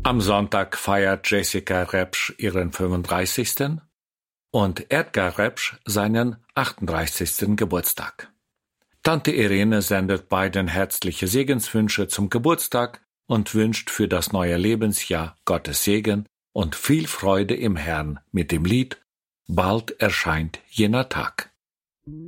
Am Sonntag feiert Jessica Repsch ihren 35. und Edgar Repsch seinen 38. Geburtstag. Tante Irene sendet beiden herzliche Segenswünsche zum Geburtstag und wünscht für das neue Lebensjahr Gottes Segen und viel Freude im Herrn mit dem Lied »Bald erscheint jener Tag«.